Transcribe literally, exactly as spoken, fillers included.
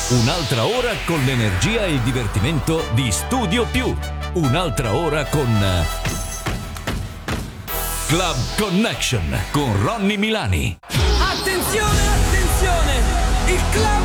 Un'altra ora con l'energia e il divertimento di Studio Più. Un'altra ora con Club Connection con Ronny Milani. Attenzione, attenzione! Il Club